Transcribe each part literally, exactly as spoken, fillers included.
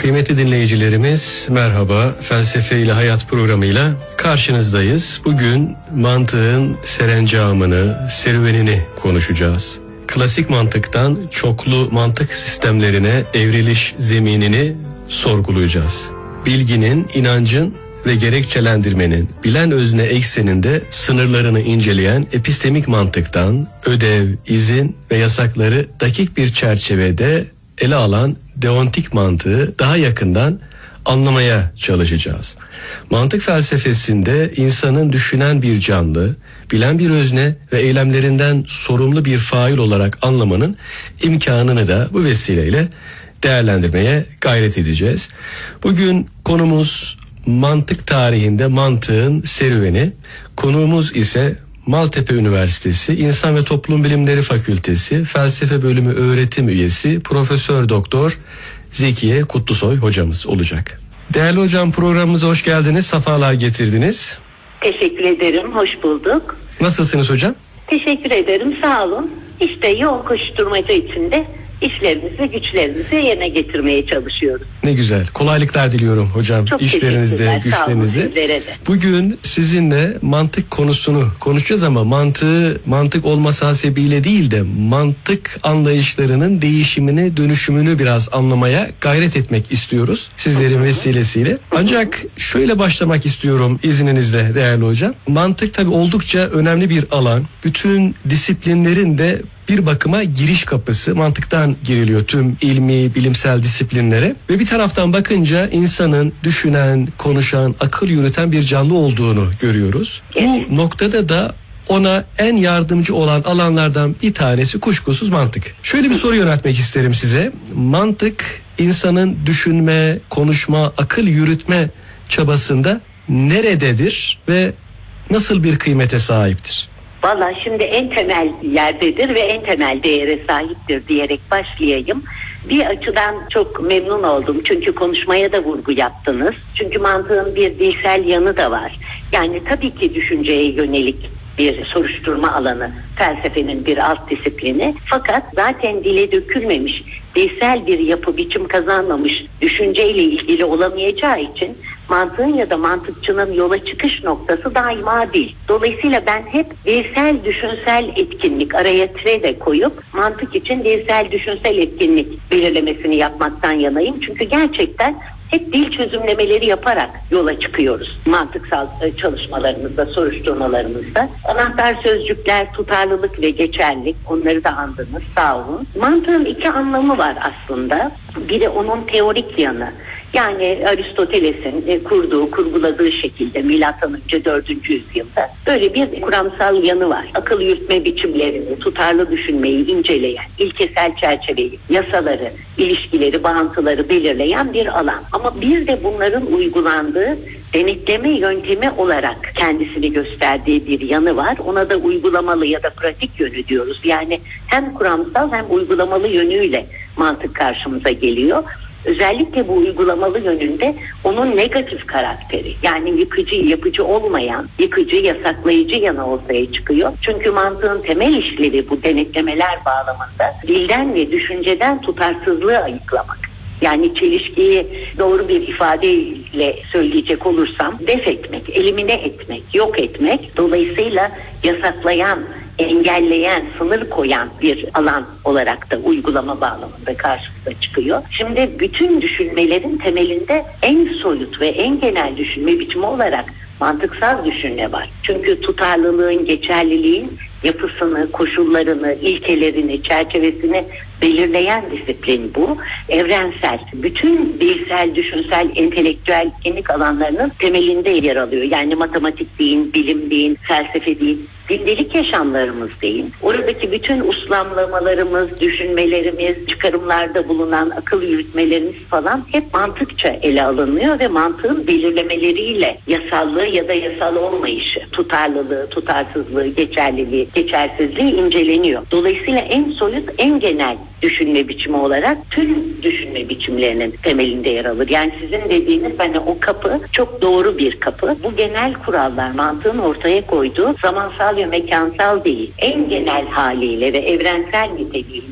Kıymetli dinleyicilerimiz, merhaba. Felsefe ile Hayat programıyla karşınızdayız. Bugün mantığın serencamını, serüvenini konuşacağız. Klasik mantıktan çoklu mantık sistemlerine evriliş zeminini sorgulayacağız. Bilginin, inancın ve gerekçelendirmenin bilen özne ekseninde sınırlarını inceleyen epistemik mantıktan ödev, izin ve yasakları dakik bir çerçevede ele alan deontik mantığı daha yakından anlamaya çalışacağız. Mantık felsefesinde insanın düşünen bir canlı, bilen bir özne ve eylemlerinden sorumlu bir fail olarak anlamanın imkanını da bu vesileyle değerlendirmeye gayret edeceğiz. Bugün konumuz mantık tarihinde mantığın serüveni. Konuğumuz ise Maltepe Üniversitesi İnsan ve Toplum Bilimleri Fakültesi Felsefe Bölümü öğretim üyesi Profesör Doktor Zekiye Kutlusoy hocamız olacak. Değerli hocam, programımıza hoş geldiniz, sefalar getirdiniz. Teşekkür ederim, hoş bulduk. Nasılsınız hocam? Teşekkür ederim, sağ olun. İşte yoğun koşturmaca içinde işlerimizi, güçlerimizi yerine getirmeye çalışıyoruz. Ne güzel. Kolaylıklar diliyorum hocam. Çok İşlerinizde, güçlerinizde. Bugün sizinle mantık konusunu konuşacağız ama mantığı mantık olması hasebiyle değil de mantık anlayışlarının değişimini, dönüşümünü biraz anlamaya gayret etmek istiyoruz sizlerin vesilesiyle. Ancak şöyle başlamak istiyorum izninizle değerli hocam. Mantık tabii oldukça önemli bir alan. Bütün disiplinlerin de bir bakıma giriş kapısı, mantıktan giriliyor tüm ilmi, bilimsel disiplinlere. Ve bir taraftan bakınca insanın düşünen, konuşan, akıl yürüten bir canlı olduğunu görüyoruz. Bu noktada da ona en yardımcı olan alanlardan bir tanesi kuşkusuz mantık. Şöyle bir soru yöneltmek isterim size. Mantık insanın düşünme, konuşma, akıl yürütme çabasında nerededir ve nasıl bir kıymete sahiptir? Valla şimdi en temel yerdedir ve en temel değere sahiptir diyerek başlayayım. Bir açıdan çok memnun oldum çünkü konuşmaya da vurgu yaptınız. Çünkü mantığın bir dilsel yanı da var. Yani tabii ki düşünceye yönelik bir soruşturma alanı, felsefenin bir alt disiplini. Fakat zaten dile dökülmemiş, dilsel bir yapı biçim kazanmamış düşünceyle ilgili olamayacağı için mantığın ya da mantıkçının yola çıkış noktası daima dil. Dolayısıyla ben hep dilsel düşünsel etkinlik araya tire de koyup mantık için dilsel düşünsel etkinlik belirlemesini yapmaktan yanayım. Çünkü gerçekten hep dil çözümlemeleri yaparak yola çıkıyoruz mantıksal çalışmalarımızda, soruşturmalarımızda. Anahtar sözcükler, tutarlılık ve geçerlilik, onları da andınız, sağ olun. Mantığın iki anlamı var aslında. Biri onun teorik yanı. Yani Aristoteles'in kurduğu, kurguladığı şekilde milattan önce dördüncü yüzyılda böyle bir kuramsal yanı var. Akıl yürütme biçimlerini, tutarlı düşünmeyi inceleyen, ilkesel çerçeveyi, yasaları, ilişkileri, bağıntıları belirleyen bir alan. Ama bir de bunların uygulandığı denetleme yöntemi olarak kendisini gösterdiği bir yanı var. Ona da uygulamalı ya da pratik yönü diyoruz. Yani hem kuramsal hem uygulamalı yönüyle mantık karşımıza geliyor. Özellikle bu uygulamalı yönünde onun negatif karakteri, yani yıkıcı, yapıcı olmayan, yıkıcı, yasaklayıcı yanı ortaya çıkıyor. Çünkü mantığın temel işlevi bu denetlemeler bağlamında dilden ve düşünceden tutarsızlığı ayıklamak. Yani çelişkiyi doğru bir ifadeyle söyleyecek olursam def etmek, elimine etmek, yok etmek, dolayısıyla yasaklayan, engelleyen, sınır koyan bir alan olarak da uygulama bağlamında karşımıza çıkıyor. Şimdi bütün düşünmelerin temelinde en soyut ve en genel düşünme biçimi olarak mantıksal düşünme var. Çünkü tutarlılığın, geçerliliğin yapısını, koşullarını, ilkelerini, çerçevesini belirleyen disiplin bu. Evrensel, bütün dilsel, düşünsel, entelektüel kimlik alanlarının temelinde yer alıyor. Yani matematik deyin, bilim deyin, felsefe deyin, gündelik yaşamlarımız deyin. Oradaki bütün uslamlamalarımız, düşünmelerimiz, çıkarımlarda bulunan akıl yürütmelerimiz falan hep mantıkça ele alınıyor ve mantığın belirlemeleriyle yasallığı ya da yasal olmayışı, tutarlılığı, tutarsızlığı, geçerliliği, geçersizliği inceleniyor. Dolayısıyla en soyut, en genel düşünme biçimi olarak tüm düşünme biçimlerinin temelinde yer alır. Yani sizin dediğiniz hani o kapı çok doğru bir kapı. Bu genel kurallar mantığın ortaya koyduğu zamansal ve mekansal değil, en genel haliyle ve evrensel niteliğiyle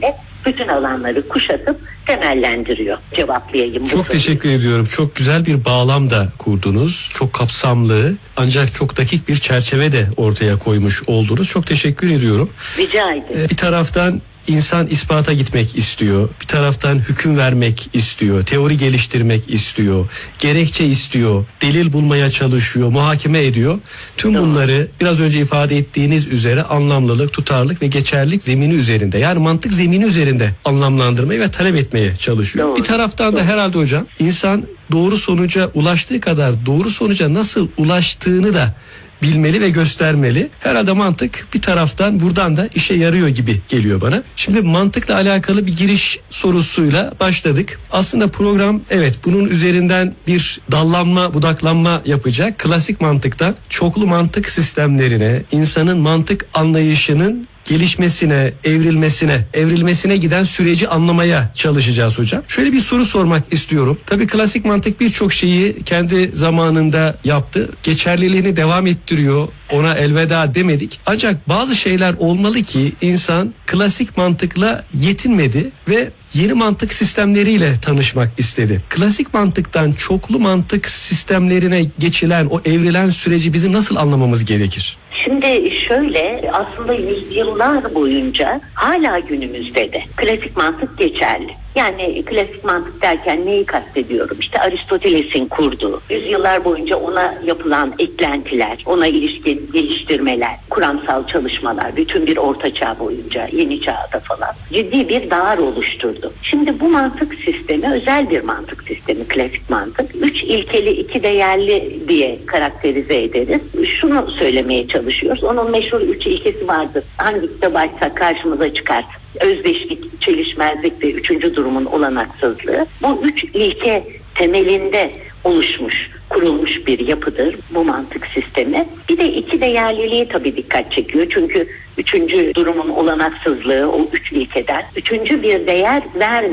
bütün alanları kuşatıp temellendiriyor. Cevaplayayım bu Çok soruyu. teşekkür ediyorum. Çok güzel bir bağlam da kurdunuz. Çok kapsamlı ancak çok dakik bir çerçeve de ortaya koymuş oldunuz. Çok teşekkür ediyorum. Rica ederim. Bir taraftan İnsan ispata gitmek istiyor. Bir taraftan hüküm vermek istiyor. Teori geliştirmek istiyor. Gerekçe istiyor. Delil bulmaya çalışıyor. Muhakeme ediyor. Tüm Doğru. bunları biraz önce ifade ettiğiniz üzere anlamlılık, tutarlılık ve geçerlilik zemini üzerinde, yani mantık zemini üzerinde anlamlandırmayı ve talep etmeye çalışıyor. Doğru. Bir taraftan da Doğru. herhalde hocam insan doğru sonuca ulaştığı kadar doğru sonuca nasıl ulaştığını da bilmeli ve göstermeli. Herhalde mantık bir taraftan buradan da işe yarıyor gibi geliyor bana. Şimdi mantıkla alakalı bir giriş sorusuyla başladık. Aslında program evet bunun üzerinden bir dallanma, budaklanma yapacak. Klasik mantıktan çoklu mantık sistemlerine, insanın mantık anlayışının gelişmesine, evrilmesine, evrilmesine giden süreci anlamaya çalışacağız hocam. Şöyle bir soru sormak istiyorum. Tabii klasik mantık birçok şeyi kendi zamanında yaptı. Geçerliliğini devam ettiriyor. Ona elveda demedik. Ancak bazı şeyler olmalı ki insan klasik mantıkla yetinmedi ve yeni mantık sistemleriyle tanışmak istedi. Klasik mantıktan çoklu mantık sistemlerine geçilen o evrilen süreci bizim nasıl anlamamız gerekir? Şimdi şöyle, aslında yüzyıllar boyunca hala günümüzde de klasik mantık geçerli. Yani klasik mantık derken neyi kastediyorum? İşte Aristoteles'in kurduğu, yüzyıllar boyunca ona yapılan eklentiler, ona ilişkin geliştirmeler, kuramsal çalışmalar, bütün bir orta çağ boyunca, yeni çağda falan ciddi bir dağar oluşturdu. Şimdi bu mantık sistemi özel bir mantık sistemi, klasik mantık. Üç ilkeli, iki değerli diye karakterize ederiz. Şunu söylemeye çalışıyoruz. Onun meşhur üç ilkesi vardır. Hangi kitap açsak karşımıza çıkar. Özdeşlik, çelişmezlik ve üçüncü durumun olanaksızlığı. Bu üç ilke temelinde oluşmuş, kurulmuş bir yapıdır bu mantık sistemi. Bir de iki değerliliği tabii dikkat çekiyor. Çünkü üçüncü durumun olanaksızlığı o üç ilkeden üçüncü bir değer vermiyor.